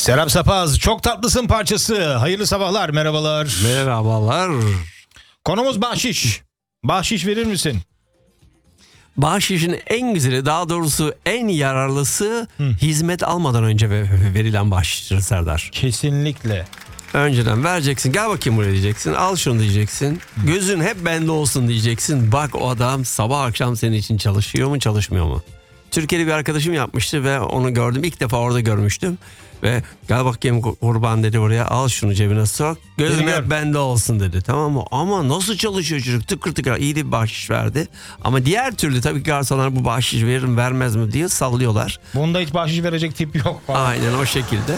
Serap Sapaz, Çok Tatlısın parçası. Hayırlı sabahlar, merhabalar. Merhabalar. Konumuz bahşiş. Bahşiş verir misin? Bahşişin en güzeli, daha doğrusu en yararlısı hizmet almadan önce verilen bahşiştir Serdar. Kesinlikle. Önceden vereceksin, gel bakayım buraya diyeceksin, al şunu diyeceksin. Gözün hep bende olsun diyeceksin. Bak o adam sabah akşam senin için çalışıyor mu çalışmıyor mu? Türkiye'de bir arkadaşım yapmıştı ve onu gördüm. İlk defa orada görmüştüm. Ve gel bakayım kurban dedi, buraya al şunu cebine sok. Gözün hep bende olsun dedi, tamam mı? Ama nasıl çalışıyor çocuk, tıkır tıkır, iyi de bir bahşiş verdi. Ama diğer türlü tabii ki garsonlar bu bahşiş verir mi vermez mi diye sallıyorlar. Bunda hiç bahşiş verecek tip yok falan. Aynen o şekilde.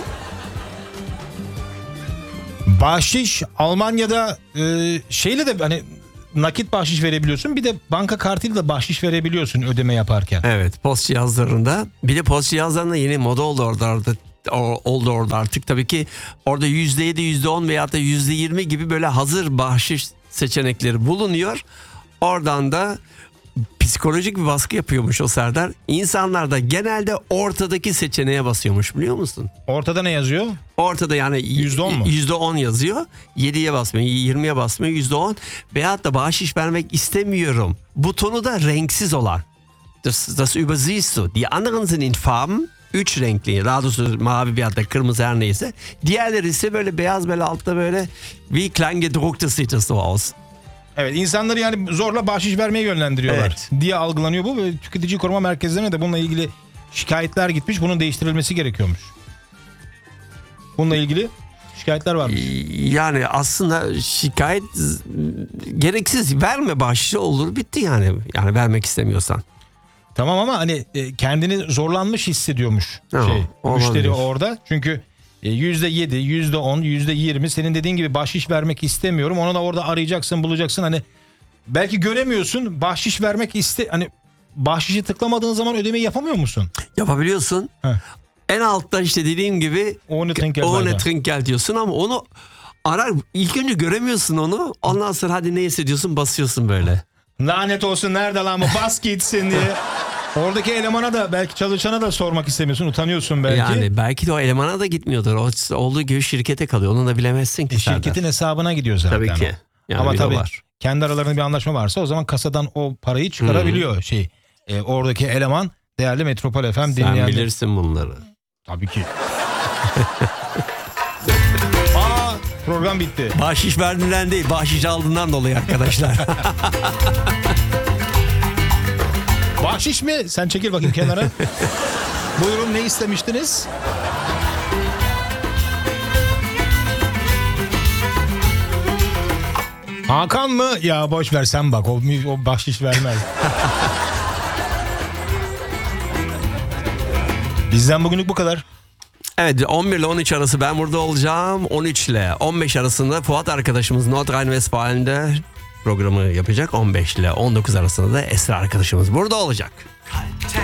Bahşiş Almanya'da şeyle de hani nakit bahşiş verebiliyorsun. Bir de banka kartıyla da bahşiş verebiliyorsun ödeme yaparken. Evet, post cihazlarında. Bir de post cihazlarında yeni moda oldu orada artık. Tabii ki orada %7, %10 veyahut da %20 gibi böyle hazır bahşiş seçenekleri bulunuyor. Oradan da psikolojik bir baskı yapıyormuş o Serdar. İnsanlar da genelde ortadaki seçeneğe basıyormuş, biliyor musun? Ortada ne yazıyor? Ortada yani %10 mu? %10 yazıyor. 7'ye basmıyor, 20'ye basmıyor, %10. Veyahut da bahşiş vermek istemiyorum. Butonu da renksiz olan. Das übersiehst du. Die anderen sind in Farben. 3 renkli. Daha doğrusu mavi veyahut da kırmızı, her neyse. Diğerleri ise böyle beyaz, böyle altta böyle wie klein gedrucktes sieht das so aus. Evet, insanları yani zorla bahşiş vermeye yönlendiriyorlar diye algılanıyor bu ve tüketici koruma merkezlerine de bununla ilgili şikayetler gitmiş. Bunun değiştirilmesi gerekiyormuş. Bununla ilgili şikayetler varmış. Yani aslında şikayet gereksiz, verme bahşişi, olur bitti yani. Yani vermek istemiyorsan. Tamam ama hani kendini zorlanmış hissediyormuş Olabilir. müşteri orada. Çünkü %7, %10, %20 senin dediğin gibi bahşiş vermek istemiyorum. Onu da orada arayacaksın, bulacaksın. Hani belki göremiyorsun. Bahşiş vermek hani bahşişi tıklamadığın zaman ödemeyi yapamıyor musun? Yapabiliyorsun. Heh. En altta işte dediğim gibi Ohne Trinkgeld diyorsun ama onu arar. İlk önce göremiyorsun onu. Ondan sonra hadi ne hissediyorsun, basıyorsun böyle. Lanet olsun, nerede lan bu, bas gitsin diye. Oradaki elemana da, belki çalışana da sormak istemiyorsun, utanıyorsun belki. Yani belki de o elemana da gitmiyordur. O olduğu gibi şirkete kalıyor. Onu da bilemezsin ki. Şirketin hesabına gidiyor zaten. Tabii ki. Yani ama tabii var. kendi aralarında bir anlaşma varsa o zaman kasadan o parayı çıkarabiliyor oradaki eleman. Değerli Metropol FM dinleyenler. Sen bilirsin bunları. Tabii ki. Program bitti. Bahşiş verdiğinden değil, bahşiş aldığından dolayı arkadaşlar. Bahşiş mi? Sen çekil bakayım kenara. Buyurun, ne istemiştiniz? Hakan mı? Ya boş ver, sen bak, o bahşiş vermez. Bizden bugünlük bu kadar. Evet, 11 ile 13 arası ben burada olacağım. 13 ile 15 arasında Fuat arkadaşımız Nordrhein-Westfalen'de programı yapacak. 15 ile 19 arasında da Esra arkadaşımız burada olacak.